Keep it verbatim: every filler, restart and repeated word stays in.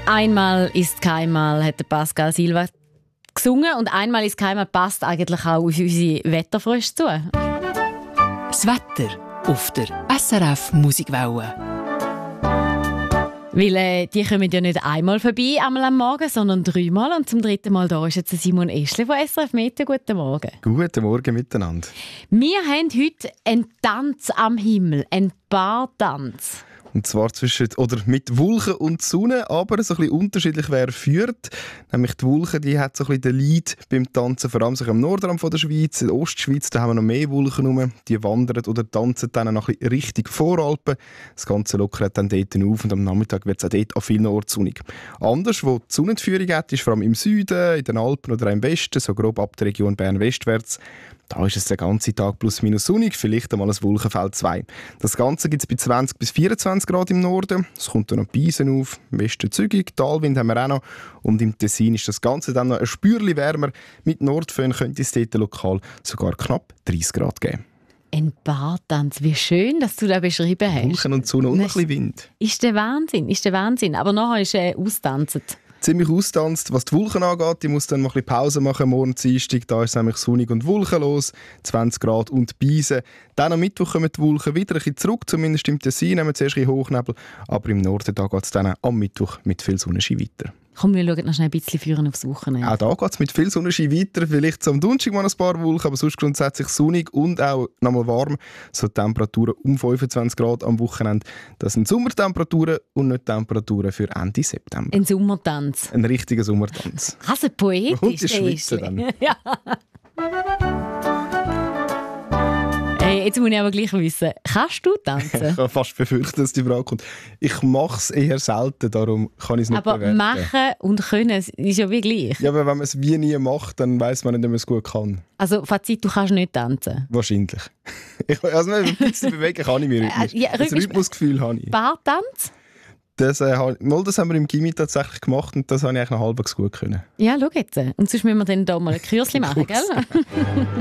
Einmal ist keinmal, hat der Pascal Silva gesungen. Und einmal ist keinmal passt eigentlich auch auf unsere Wetterfrösche zu. Das Wetter auf der S R F Musikwelle. Weil äh, die kommen ja nicht einmal vorbei, einmal am Morgen, sondern dreimal. Und zum dritten Mal da ist jetzt Simon Eschle von S R F Meteo. Guten Morgen. Guten Morgen miteinander. Wir haben heute einen Tanz am Himmel, einen Paartanz. Und zwar zwischen, oder mit Wolken und Sonne, aber so ein bisschen unterschiedlich, wer führt. Nämlich die Wolken, die hat so ein bisschen den Lead beim Tanzen, vor allem sich am Nordrand von der Schweiz. In der Ostschweiz, da haben wir noch mehr Wolken rum. Die wandern oder tanzen dann noch ein bisschen Richtung Voralpen. Das Ganze lockert dann dort auf und am Nachmittag wird es auch dort an vielen Orten sonnig. Anders, wo die Sonnenführung hat, ist vor allem im Süden, in den Alpen oder im Westen, so grob ab der Region Bern westwärts. Da ist es den ganzen Tag plus minus sonnig, vielleicht einmal ein Wolkenfeld zwei. Das Ganze gibt es bei zwanzig bis vierundzwanzig Grad im Norden. Es kommt dann noch Beisen auf, im Westen zügig, Talwind haben wir auch noch. Und im Tessin ist das Ganze dann noch ein Spürchen wärmer. Mit Nordföhn könnte es dort lokal sogar knapp dreißig Grad geben. Ein Paartanz, wie schön, dass du das beschrieben hast. Wolken und Sonne und ein bisschen Wind. Ist der Wahnsinn, ist der Wahnsinn. Aber nachher ist er äh, austanzt. Ziemlich austanzt, was die Wolken angeht. Ich muss dann mal ein bisschen Pause machen, morgen Dienstag. Da ist es nämlich sonnig und wolkenlos, zwanzig Grad und Beisen. Dann am Mittwoch kommen die Wolken wieder ein bisschen zurück, zumindest im Tessin nehmen wir zuerst ein bisschen Hochnebel. Aber im Norden geht es dann am Mittwoch mit viel Sonnenschein weiter. Komm, wir schauen noch schnell ein bisschen führen aufs Wochenende. Auch da geht es mit viel Sonnenschein weiter. Vielleicht am Donnerstag mal ein paar Wolken, aber sonst grundsätzlich sonnig und auch nochmal warm. So Temperaturen um fünfundzwanzig Grad am Wochenende. Das sind Sommertemperaturen und nicht Temperaturen für Ende September. Ein Sommertanz. Ein richtiger Sommertanz. Also poetisch. Und die Schweizer dann. Ja. Hey, jetzt muss ich aber gleich wissen, kannst du tanzen? Ich habe fast befürchtet, dass die Frage kommt. Ich mache es eher selten, darum kann ich es nicht aber bewerten. machen und können ist ja wie gleich. Ja, aber wenn man es wie nie macht, dann weiss man nicht, ob man es gut kann. Also Fazit, du kannst nicht tanzen? Wahrscheinlich. Ich, also ein bisschen bewegen kann ich mich rhythmisch. Äh, ja, das Rhythmusgefühl habe ich. Paartanz? Das, äh, mal, das haben wir im Gimmi tatsächlich gemacht und das habe ich eigentlich noch halbwegs gut können. Ja, schau jetzt. Und sonst müssen wir dann da mal ein Kürzchen machen, gell?